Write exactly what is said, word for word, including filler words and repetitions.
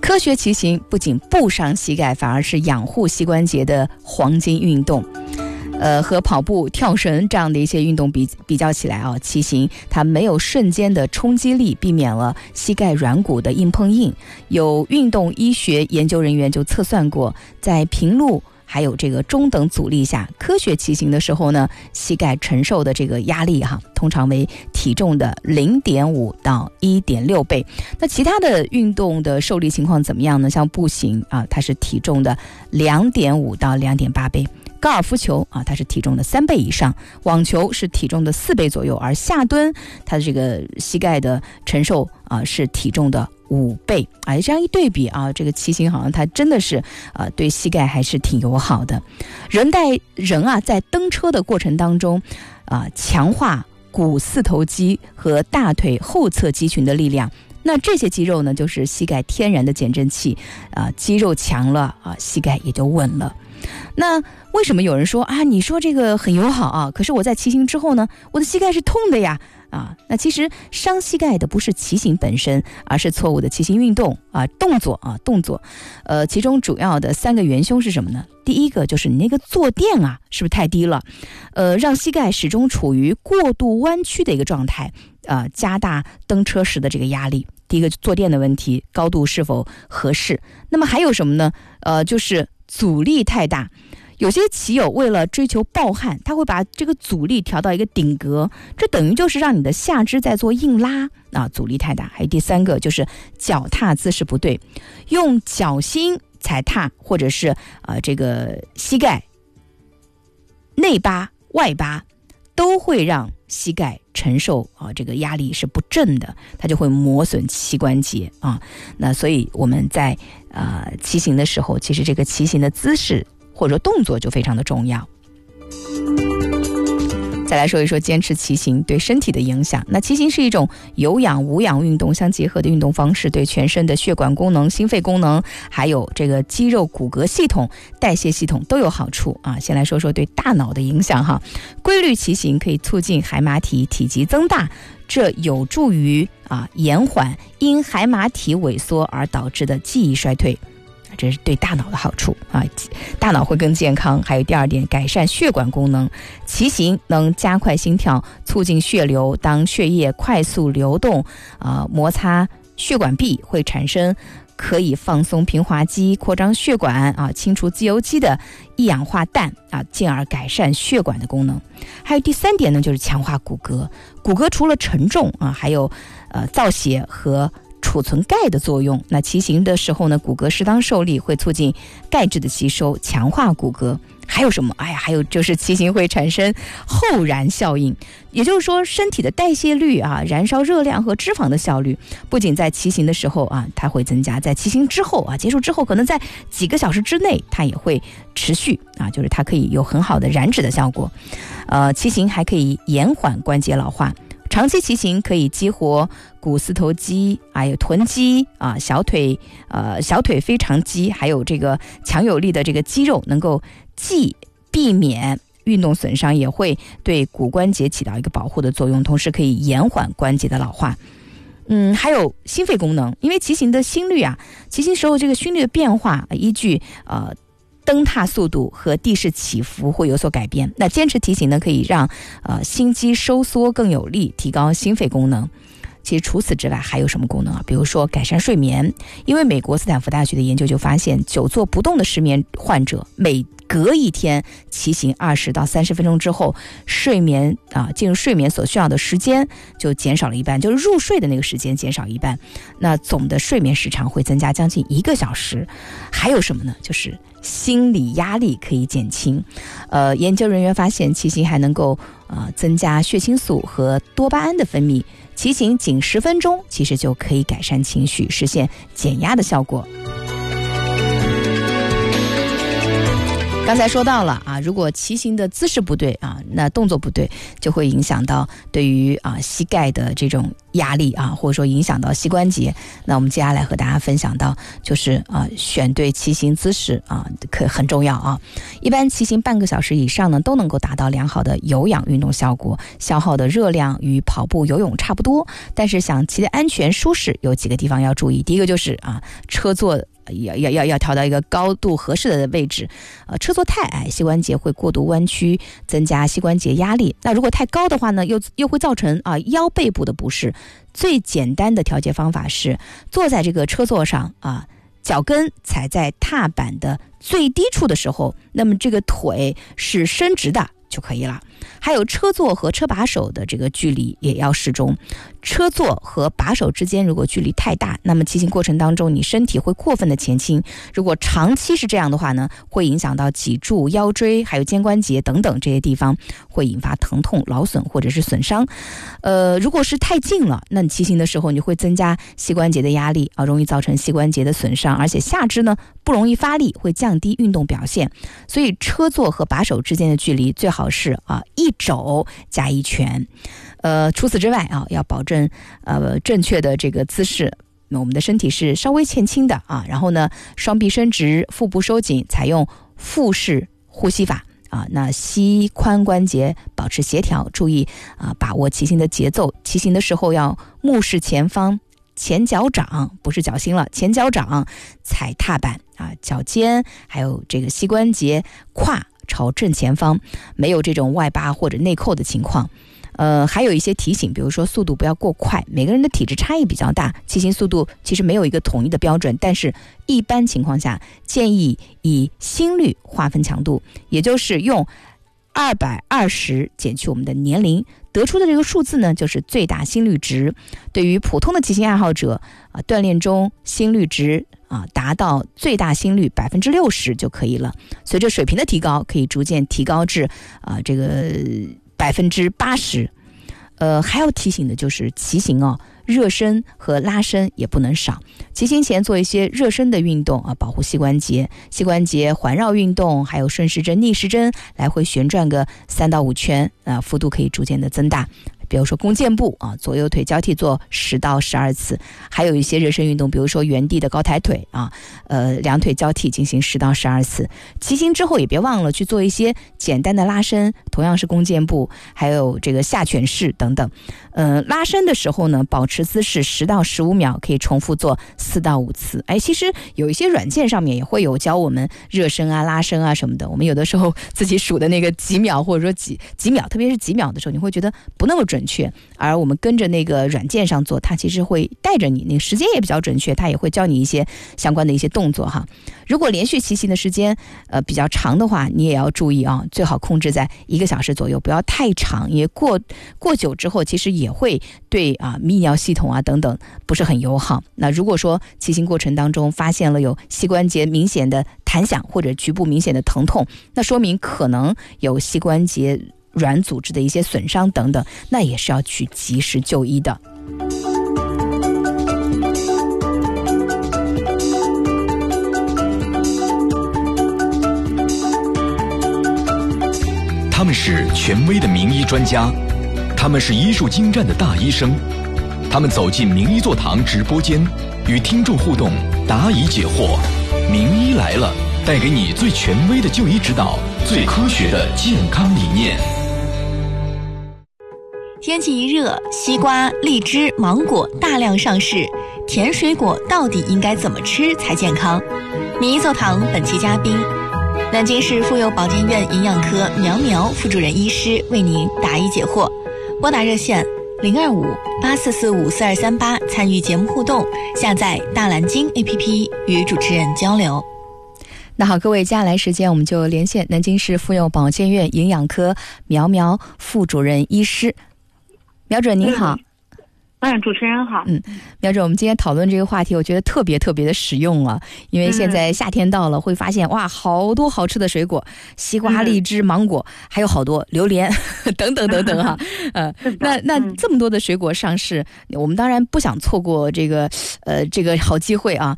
科学骑行不仅不伤膝盖，反而是养护膝关节的黄金运动。呃，和跑步、跳绳这样的一些运动比比较起来啊，骑行它没有瞬间的冲击力，避免了膝盖软骨的硬碰硬。有运动医学研究人员就测算过，在平路还有这个中等阻力下，科学骑行的时候呢，膝盖承受的这个压力哈，通常为体重的 零点五 到 一点六 倍。那其他的运动的受力情况怎么样呢？像步行啊，它是体重的 两点五 到 两点八 倍。高尔夫球啊，它是体重的三倍以上，网球是体重的四倍左右，而下蹲它的这个膝盖的承受啊是体重的五倍啊，这样一对比啊，这个骑行好像它真的是啊对膝盖还是挺友好的。人在人啊在蹬车的过程当中啊，强化股四头肌和大腿后侧肌群的力量。那这些肌肉呢，就是膝盖天然的减震器啊，肌肉强了啊，膝盖也就稳了。那为什么有人说啊，你说这个很友好啊，可是我在骑行之后呢，我的膝盖是痛的呀啊？那其实伤膝盖的不是骑行本身，而是错误的骑行运动啊动作啊动作。呃，其中主要的三个元凶是什么呢？第一个就是你那个坐垫啊，是不是太低了？呃，让膝盖始终处于过度弯曲的一个状态，啊、呃，加大蹬车时的这个压力。第一个坐垫的问题，高度是否合适？那么还有什么呢？呃，就是阻力太大。有些骑友为了追求暴汗，他会把这个阻力调到一个顶格，这等于就是让你的下肢在做硬拉啊，阻力太大。还有第三个就是脚踏姿势不对，用脚心踩踏或者是啊、呃、这个膝盖内八外八都会让膝盖承受啊这个压力是不正的，它就会磨损膝关节啊。那所以我们在呃骑行的时候，其实这个骑行的姿势或者动作就非常的重要。再来说一说坚持骑行对身体的影响。那骑行是一种有氧无氧运动相结合的运动方式，对全身的血管功能、心肺功能，还有这个肌肉骨骼系统、代谢系统都有好处啊。先来说说对大脑的影响哈。规律骑行可以促进海马体体积增大，这有助于啊延缓因海马体萎缩而导致的记忆衰退。这是对大脑的好处啊，大脑会更健康。还有第二点，改善血管功能，骑行能加快心跳，促进血流。当血液快速流动啊、呃，摩擦血管壁会产生可以放松平滑肌、扩张血管啊、清除自由基的一氧化氮啊，进而改善血管的功能。还有第三点呢，就是强化骨骼。骨骼除了承重啊，还有呃造血和储存钙的作用。那骑行的时候呢，骨骼适当受力会促进钙质的吸收，强化骨骼。还有什么？哎呀，还有就是骑行会产生后燃效应，也就是说身体的代谢率啊，燃烧热量和脂肪的效率，不仅在骑行的时候啊它会增加，在骑行之后啊结束之后，可能在几个小时之内它也会持续啊，就是它可以有很好的燃脂的效果。呃，骑行还可以延缓关节老化。长期骑行可以激活股四头肌，还有臀肌啊、小腿呃小腿腓肠肌，还有这个强有力的这个肌肉，能够既避免运动损伤，也会对骨关节起到一个保护的作用，同时可以延缓关节的老化。嗯，还有心肺功能，因为骑行的心率啊，骑行时候这个心率的变化，依据呃。蹬踏速度和地势起伏会有所改变。那坚持骑行呢，可以让呃心肌收缩更有力，提高心肺功能。其实除此之外还有什么功能啊？比如说改善睡眠，因为美国斯坦福大学的研究就发现，久坐不动的失眠患者每隔一天骑行二十到三十分钟之后，睡眠啊进入睡眠所需要的时间就减少了一半，就是入睡的那个时间减少一半，那总的睡眠时长会增加将近一个小时。还有什么呢？就是心理压力可以减轻。呃，研究人员发现骑行还能够呃增加血清素和多巴胺的分泌，骑行仅十分钟其实就可以改善情绪，实现减压的效果。 刚才说到了啊，如果骑行的姿势不对啊，那动作不对，就会影响到对于啊膝盖的这种压力啊，或者说影响到膝关节。那我们接下来和大家分享到，就是啊选对骑行姿势啊，可很重要啊。一般骑行半个小时以上呢，都能够达到良好的有氧运动效果，消耗的热量与跑步、游泳差不多。但是想骑得安全舒适，有几个地方要注意。第一个就是啊，车座要要要要调到一个高度合适的位置，呃，车座太矮，膝关节会过度弯曲，增加膝关节压力。那如果太高的话呢，又又会造成啊腰背部的不适。最简单的调节方法是坐在这个车座上啊，脚跟踩在踏板的最低处的时候，那么这个腿是伸直的就可以了。还有车座和车把手的这个距离也要适中，车座和把手之间如果距离太大，那么骑行过程当中你身体会过分的前倾，如果长期是这样的话呢，会影响到脊柱、腰椎还有肩关节等等这些地方，会引发疼痛、劳损或者是损伤。呃，如果是太近了，那你骑行的时候你会增加膝关节的压力啊，容易造成膝关节的损伤，而且下肢呢不容易发力，会降低运动表现。所以车座和把手之间的距离最好是啊一肘加一拳。呃，除此之外啊，要保证呃正确的这个姿势。那我们的身体是稍微前倾的啊，然后呢，双臂伸直，腹部收紧，采用腹式呼吸法啊。那膝髋关节保持协调，注意啊，把握骑行的节奏。骑行的时候要目视前方，前脚掌不是脚心了，前脚掌踩踏板啊，脚尖还有这个膝关节胯朝正前方，没有这种外八或者内扣的情况。呃，还有一些提醒，比如说速度不要过快，每个人的体质差异比较大，骑行速度其实没有一个统一的标准，但是一般情况下建议以心率划分强度，也就是用二百二十减去我们的年龄，得出的这个数字呢就是最大心率值。对于普通的骑行爱好者啊，锻炼中心率值啊达到最大心率百分之六十就可以了。随着水平的提高，可以逐渐提高至啊这个百分之八十。呃，还要提醒的就是骑行哦，热身和拉伸也不能少。骑行前做一些热身的运动啊，保护膝关节。膝关节环绕运动，还有顺时针、逆时针来回旋转个三到五圈啊，幅度可以逐渐的增大。比如说弓箭步啊，左右腿交替做十到十二次，还有一些热身运动，比如说原地的高抬腿啊，呃，两腿交替进行十到十二次。骑行之后也别忘了去做一些简单的拉伸，同样是弓箭步，还有这个下犬式等等。呃，拉伸的时候呢，保持姿势十到十五秒，可以重复做四到五次。哎，其实有一些软件上面也会有教我们热身啊、拉伸啊什么的。我们有的时候自己数的那个几秒，或者说几几秒，特别是几秒的时候，你会觉得不那么准。准确，而我们跟着那个软件上做，它其实会带着你，那个时间也比较准确，它也会教你一些相关的一些动作哈。如果连续骑行的时间呃比较长的话，你也要注意啊，最好控制在一个小时左右，不要太长，因为过过久之后，其实也会对啊泌尿系统啊等等不是很友好。那如果说骑行过程当中发现了有膝关节明显的弹响或者局部明显的疼痛，那说明可能有膝关节软组织的一些损伤等等，那也是要去及时就医的。 他们是权威的名医专家，他们是医术精湛的大医生，他们走进名医座堂直播间，与听众互动，答疑解惑。名医来了，带给你最权威的就医指导，最科学的健康理念。 天气一热，西瓜、荔枝、芒果大量上市，甜水果到底应该怎么吃才健康？名医座堂本期嘉宾，南京市妇幼保健院营养科苗苗副主任医师为您答疑解惑。拨打热线零二五八四四五四二三八参与节目互动，下载大蓝鲸 A P P 与主持人交流。 那好，各位，接下来时间我们就连线南京市妇幼保健院营养科苗苗副主任医师。苗主任您好。 嗯，主持人好。 嗯，苗主任，我们今天讨论这个话题，我觉得特别特别的实用啊，因为现在夏天到了，会发现哇，好多好吃的水果，西瓜、荔枝、芒果，还有好多榴莲等等等等哈。呃，那那这么多的水果上市，我们当然不想错过这个呃这个好机会啊。